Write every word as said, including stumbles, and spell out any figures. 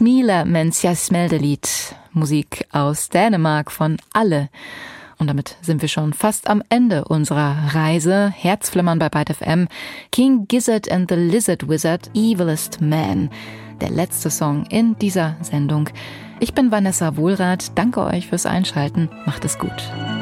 Smile mens jeg smelter. Musik aus Dänemark von Alle. Und damit sind wir schon fast am Ende unserer Reise. Herzflimmern bei Byte F M. King Gizzard and the Lizard Wizard, Evilest Man. Der letzte Song in dieser Sendung. Ich bin Vanessa Wohlrath. Danke euch fürs Einschalten. Macht es gut.